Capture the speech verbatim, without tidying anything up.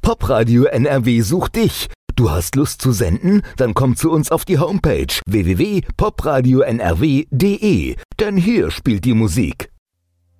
Popradio N R W sucht dich. Du hast Lust zu senden? Dann komm zu uns auf die Homepage w w w punkt popradio n r w punkt d e. Denn hier spielt die Musik.